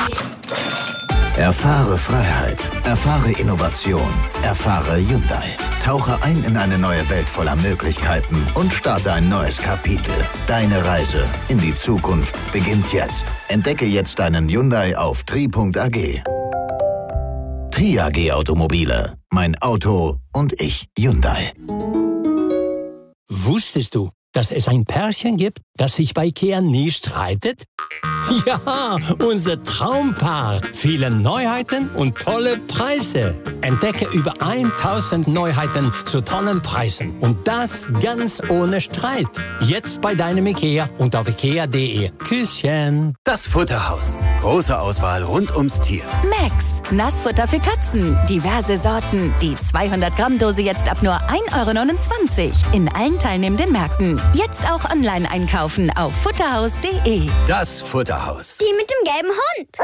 Erfahre Freiheit, erfahre Innovation, erfahre Hyundai. Tauche ein in eine neue Welt voller Möglichkeiten und starte ein neues Kapitel. Deine Reise in die Zukunft beginnt jetzt. Entdecke jetzt deinen Hyundai auf tri.ag. Tri.ag Automobile. Mein Auto und ich. Hyundai. Wusstest du, dass es ein Pärchen gibt, das sich bei IKEA nie streitet? Ja, unser Traumpaar. Viele Neuheiten und tolle Preise. Entdecke über 1000 Neuheiten zu tollen Preisen. Und das ganz ohne Streit. Jetzt bei deinem IKEA und auf ikea.de. Küsschen. Das Futterhaus. Große Auswahl rund ums Tier. Max, Nassfutter für Katzen. Diverse Sorten. Die 200-Gramm-Dose jetzt ab nur 1,29 € in allen teilnehmenden Märkten. Jetzt auch online einkaufen auf futterhaus.de. Das Futterhaus. Die mit dem gelben Hund.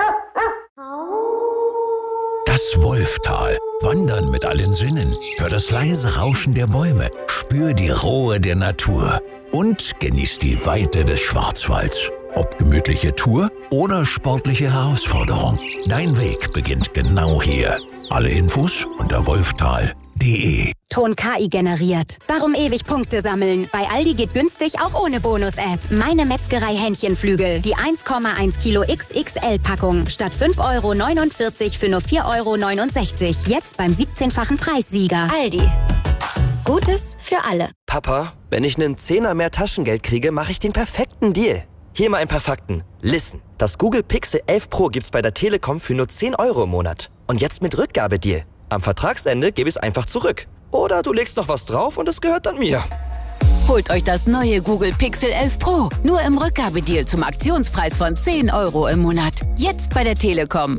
Das Wolftal. Wandern mit allen Sinnen. Hör das leise Rauschen der Bäume. Spür die Ruhe der Natur. Und genieß die Weite des Schwarzwalds. Ob gemütliche Tour oder sportliche Herausforderung. Dein Weg beginnt genau hier. Alle Infos unter wolftal.de. Ton KI generiert. Warum ewig Punkte sammeln? Bei Aldi geht günstig auch ohne Bonus-App. Meine Metzgerei Hähnchenflügel. Die 1,1 Kilo XXL-Packung. Statt 5,49 € für nur 4,69 €. Jetzt beim 17-fachen Preissieger. Aldi. Gutes für alle. Papa, wenn ich einen Zehner mehr Taschengeld kriege, mache ich den perfekten Deal. Hier mal ein paar Fakten. Listen. Das Google Pixel 11 Pro gibt's bei der Telekom für nur 10 € im Monat. Und jetzt mit Rückgabedeal. Am Vertragsende gebe ich es einfach zurück. Oder du legst noch was drauf und es gehört dann mir. Holt euch das neue Google Pixel 11 Pro. Nur im Rückgabedeal zum Aktionspreis von 10 € im Monat. Jetzt bei der Telekom.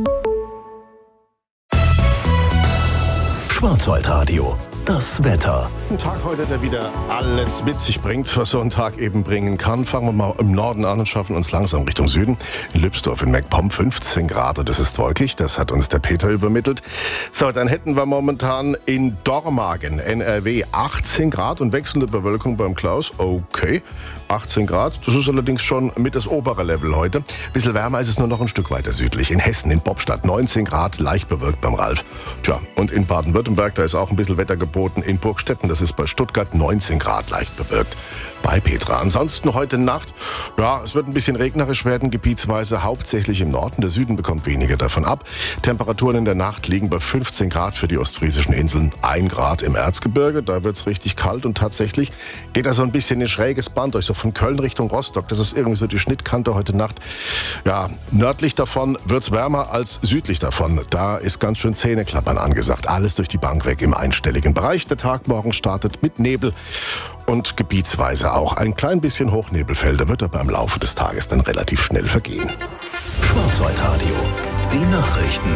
Schwarzwaldradio. Das Wetter. Ein Tag heute, der wieder alles mit sich bringt, was so ein Tag eben bringen kann. Fangen wir mal im Norden an und schaffen uns langsam Richtung Süden. In Lübsdorf in MacPom 15 Grad und es ist wolkig. Das hat uns der Peter übermittelt. So, dann hätten wir momentan in Dormagen, NRW, 18 Grad und wechselnde Bewölkung beim Klaus. Okay, 18 Grad. Das ist allerdings schon mit das obere Level heute. Ein bisschen wärmer ist es nur noch ein Stück weiter südlich. In Hessen, in Bobstadt, 19 Grad, leicht bewölkt beim Ralf. Tja, und in Baden-Württemberg, da ist auch ein bisschen Wetter geboten. In Burgstetten, das ist bei Stuttgart, 19 Grad, leicht bewölkt bei Petra. Ansonsten heute Nacht, ja, es wird ein bisschen regnerisch werden, gebietsweise, hauptsächlich im Norden. Der Süden bekommt weniger davon ab. Temperaturen in der Nacht liegen bei 15 Grad für die ostfriesischen Inseln, 1 Grad im Erzgebirge, da wird es richtig kalt und tatsächlich geht da so ein bisschen ein schräges Band durch, so von Köln Richtung Rostock. Das ist irgendwie so die Schnittkante heute Nacht. Ja, nördlich davon wird es wärmer als südlich davon. Da ist ganz schön Zähneklappern angesagt. Alles durch die Bank weg im einstelligen Bereich. Der Tag morgen startet mit Nebel und gebietsweise auch ein klein bisschen Hochnebelfelder, wird aber im Laufe des Tages dann relativ schnell vergehen. Schwarzwaldradio. Die Nachrichten.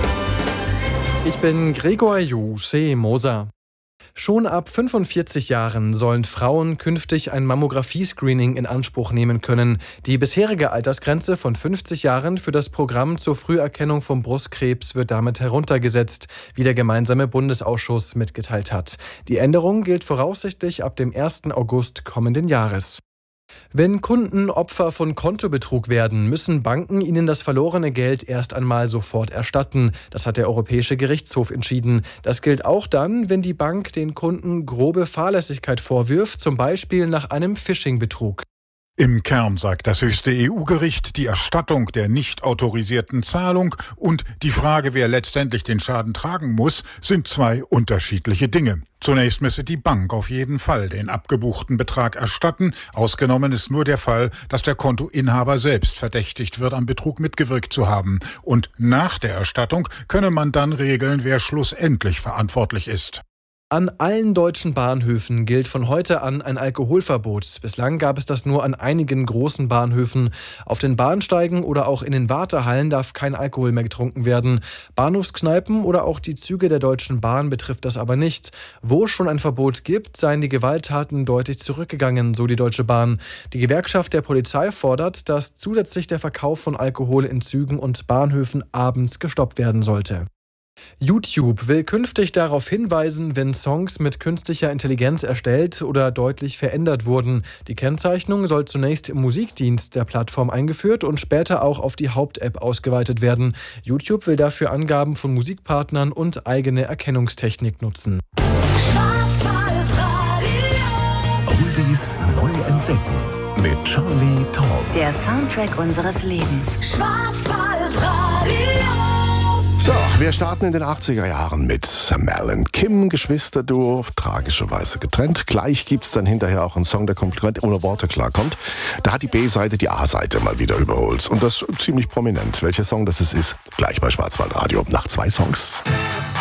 Ich bin Gregor Moser. Schon ab 45 Jahren sollen Frauen künftig ein Mammographie-Screening in Anspruch nehmen können. Die bisherige Altersgrenze von 50 Jahren für das Programm zur Früherkennung von Brustkrebs wird damit heruntergesetzt, wie der gemeinsame Bundesausschuss mitgeteilt hat. Die Änderung gilt voraussichtlich ab dem 1. August kommenden Jahres. Wenn Kunden Opfer von Kontobetrug werden, müssen Banken ihnen das verlorene Geld erst einmal sofort erstatten. Das hat der Europäische Gerichtshof entschieden. Das gilt auch dann, wenn die Bank den Kunden grobe Fahrlässigkeit vorwirft, zum Beispiel nach einem Phishing-Betrug. Im Kern sagt das höchste EU-Gericht, die Erstattung der nicht autorisierten Zahlung und die Frage, wer letztendlich den Schaden tragen muss, sind zwei unterschiedliche Dinge. Zunächst müsse die Bank auf jeden Fall den abgebuchten Betrag erstatten. Ausgenommen ist nur der Fall, dass der Kontoinhaber selbst verdächtigt wird, am Betrug mitgewirkt zu haben. Und nach der Erstattung könne man dann regeln, wer schlussendlich verantwortlich ist. An allen deutschen Bahnhöfen gilt von heute an ein Alkoholverbot. Bislang gab es das nur an einigen großen Bahnhöfen. Auf den Bahnsteigen oder auch in den Wartehallen darf kein Alkohol mehr getrunken werden. Bahnhofskneipen oder auch die Züge der Deutschen Bahn betrifft das aber nicht. Wo es schon ein Verbot gibt, seien die Gewalttaten deutlich zurückgegangen, so die Deutsche Bahn. Die Gewerkschaft der Polizei fordert, dass zusätzlich der Verkauf von Alkohol in Zügen und Bahnhöfen abends gestoppt werden sollte. YouTube will künftig darauf hinweisen, wenn Songs mit künstlicher Intelligenz erstellt oder deutlich verändert wurden. Die Kennzeichnung soll zunächst im Musikdienst der Plattform eingeführt und später auch auf die Haupt-App ausgeweitet werden. YouTube will dafür Angaben von Musikpartnern und eigene Erkennungstechnik nutzen. Oldies neu entdecken mit Charlie Tauber. Der Soundtrack unseres Lebens. So, wir starten in den 80er Jahren mit Mel und Kim, Geschwisterduo, tragischerweise getrennt. Gleich gibt's dann hinterher auch einen Song, der komplett ohne Worte klarkommt. Da hat die B-Seite die A-Seite mal wieder überholt. Und das ziemlich prominent. Welcher Song das ist, gleich bei Schwarzwaldradio nach 2 Songs.